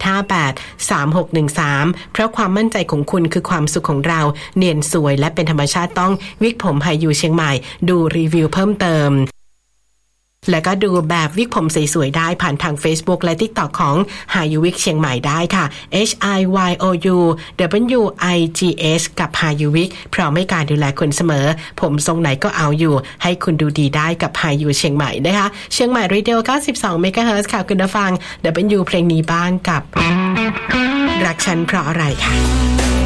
08583613เพราะความมั่นใจของคุณคือความสุขของเราเนียนสวยและเป็นธรรมชาติต้องวิกผมไฮยูเชียงใหม่ดูรีวิวเพิ่มเติมแล้วก็ดูแบบวิกผมสวยๆได้ผ่านทาง Facebook และ TikTok ของ Hayu Wig เชียงใหม่ได้ค่ะ HIYOUWIGS กับ Hayu Wig พร้อมให้การดูแลคนเสมอผมทรงไหนก็เอาอยู่ให้คุณดูดีได้กับ Hayu เชียงใหม่นะคะเชียงใหม่ Radio 92 MHz ค่ะคุณผู้ฟัง W เพลงนี้บ้างกับรักฉันเพราะอะไรค่ะ